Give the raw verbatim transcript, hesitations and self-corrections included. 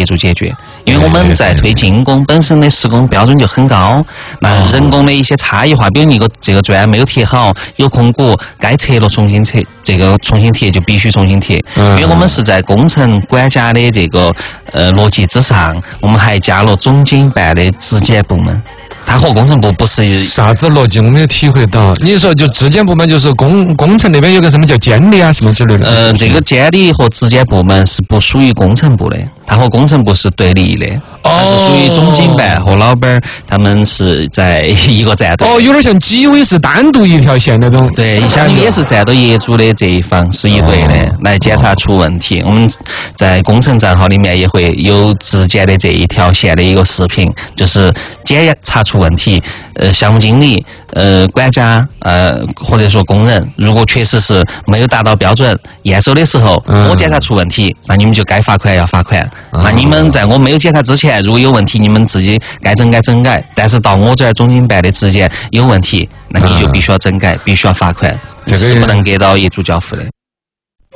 主解决。因为我们在推进攻本身的施工标准就很高，那人工的一些差异化，比如一个这个砖没有贴好，有空鼓，该拆了重新拆，这个重新贴就必须重新贴。因为我们是在工程管家的这个呃逻辑之上，我们还加了总经办的质检部门。它和工程部不是啥子逻辑，我没有体会到。你说就质检部门就是工工程那边有个什么叫监理啊什么之类的。 呃，这个监理和质检部门是不属于工程部的，它和工程部是对立的。它是属于总经办和老板，他们是在一个战队。 哦，有点像纪委是单独一条线那种。 对，相当于也是站到业主的这一方是一队的，来检查出问题。我们在工程账号里面也会有质检的这一条线的一个视频，就是检查出问题，呃，项目经理、呃，管家、呃，或者说工人，如果确实是没有达到标准，验收的时候我检查出问题，那你们就该罚款要罚款。那你们在我没有检查之前，如果有问题，你们自己该整改整改。但是到我这儿总经办的质检有问题，那你就必须要整改，必须要罚款，这个是不能给到业主交付的。